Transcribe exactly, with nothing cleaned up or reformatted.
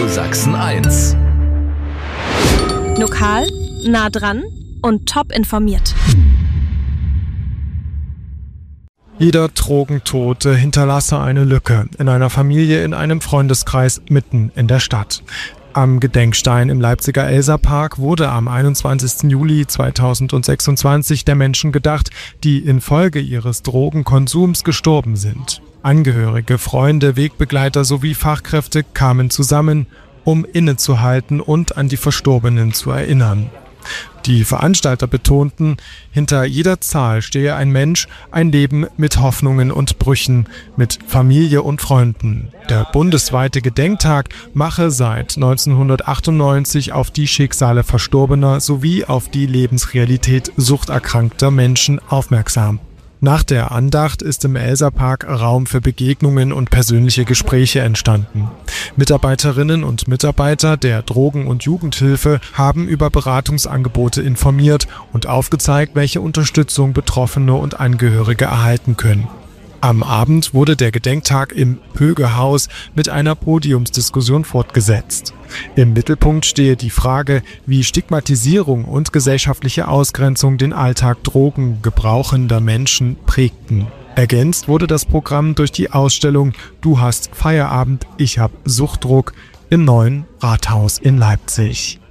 Radio Sachsen eins. Lokal, nah dran und top informiert. Jeder Drogentote hinterlasse eine Lücke in einer Familie, in einem Freundeskreis mitten in der Stadt. Am Gedenkstein im Leipziger Elsapark wurde am einundzwanzigsten Juli zweitausendsechsundzwanzig der Menschen gedacht, die infolge ihres Drogenkonsums gestorben sind. Angehörige, Freunde, Wegbegleiter sowie Fachkräfte kamen zusammen, um innezuhalten und an die Verstorbenen zu erinnern. Die Veranstalter betonten, hinter jeder Zahl stehe ein Mensch, ein Leben mit Hoffnungen und Brüchen, mit Familie und Freunden. Der bundesweite Gedenktag mache seit neunzehnhundertachtundneunzig auf die Schicksale Verstorbener sowie auf die Lebensrealität suchterkrankter Menschen aufmerksam. Nach der Andacht ist im Elsapark Raum für Begegnungen und persönliche Gespräche entstanden. Mitarbeiterinnen und Mitarbeiter der Drogen- und Jugendhilfe haben über Beratungsangebote informiert und aufgezeigt, welche Unterstützung Betroffene und Angehörige erhalten können. Am Abend wurde der Gedenktag im Högehaus mit einer Podiumsdiskussion fortgesetzt. Im Mittelpunkt stehe die Frage, wie Stigmatisierung und gesellschaftliche Ausgrenzung den Alltag drogengebrauchender Menschen prägten. Ergänzt wurde das Programm durch die Ausstellung »Du hast Feierabend, ich hab Suchtdruck« im neuen Rathaus in Leipzig.